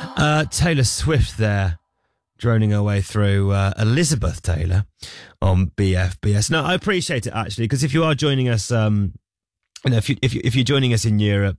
Taylor Swift there, droning her way through Elizabeth Taylor on BFBS. No, I appreciate it actually, because if you are joining us, if you're joining us in Europe,